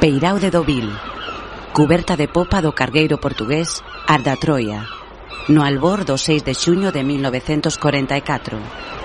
Peirao de Deauville. Cuberta de popa do cargueiro portugués Arda Troia, no albor do 6 de xuño de 1944.